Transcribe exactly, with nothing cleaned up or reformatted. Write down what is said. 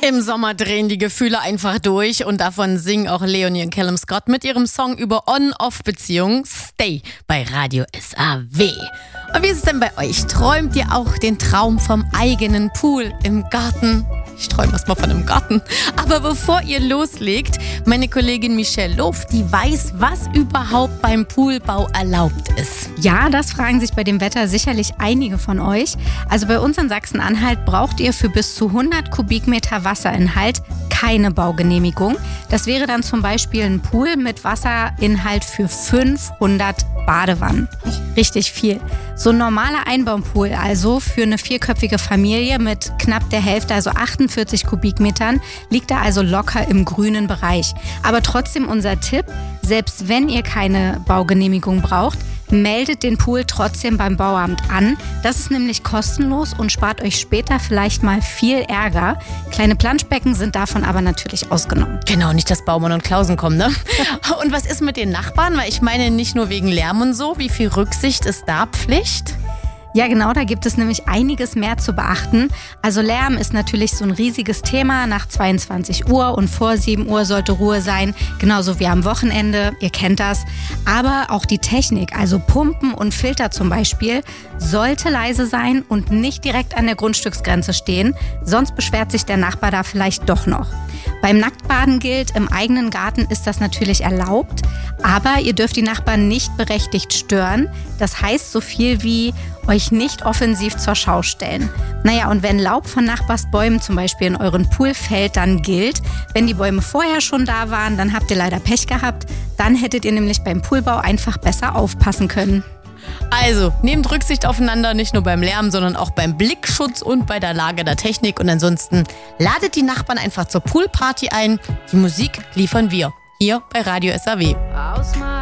Im Sommer drehen die Gefühle einfach durch und davon singen auch Leonie und Callum Scott mit ihrem Song über On-Off-Beziehungen Stay bei Radio S A W. Und wie ist es denn bei euch? Träumt ihr auch den Traum vom eigenen Pool im Garten? Ich träume erst mal von einem Garten. Aber bevor ihr loslegt, meine Kollegin Michelle Lof, die weiß, was überhaupt beim Poolbau erlaubt ist. Ja, das fragen sich bei dem Wetter sicherlich einige von euch. Also bei uns in Sachsen-Anhalt braucht ihr für bis zu hundert Kubikmeter Wasserinhalt keine Baugenehmigung. Das wäre dann zum Beispiel ein Pool mit Wasserinhalt für fünfhundert Badewannen. Richtig viel. So ein normaler Einbaupool, also für eine vierköpfige Familie mit knapp der Hälfte, also achtundvierzig Kubikmetern, liegt da also locker im grünen Bereich. Aber trotzdem unser Tipp, selbst wenn ihr keine Baugenehmigung braucht, meldet den Pool trotzdem beim Bauamt an. Das ist nämlich kostenlos und spart euch später vielleicht mal viel Ärger. Kleine Planschbecken sind davon aber natürlich ausgenommen. Genau, nicht, dass Baumann und Klausen kommen, ne? Und was ist mit den Nachbarn? Weil ich meine, nicht nur wegen Lärm und so, wie viel Rücksicht ist da Pflicht? Ja, genau, da gibt es nämlich einiges mehr zu beachten. Also Lärm ist natürlich so ein riesiges Thema nach zweiundzwanzig Uhr und vor sieben Uhr sollte Ruhe sein, genauso wie am Wochenende, ihr kennt das. Aber auch die Technik, also Pumpen und Filter zum Beispiel, sollte leise sein und nicht direkt an der Grundstücksgrenze stehen, sonst beschwert sich der Nachbar da vielleicht doch noch. Beim Nacktbaden gilt, im eigenen Garten ist das natürlich erlaubt, aber ihr dürft die Nachbarn nicht berechtigt stören. Das heißt so viel wie euch nicht offensiv zur Schau stellen. Naja, und wenn Laub von Nachbarsbäumen zum Beispiel in euren Pool fällt, dann gilt, wenn die Bäume vorher schon da waren, dann habt ihr leider Pech gehabt. Dann hättet ihr nämlich beim Poolbau einfach besser aufpassen können. Also, nehmt Rücksicht aufeinander, nicht nur beim Lärm, sondern auch beim Blickschutz und bei der Lage der Technik. Und ansonsten ladet die Nachbarn einfach zur Poolparty ein. Die Musik liefern wir hier bei Radio S A W.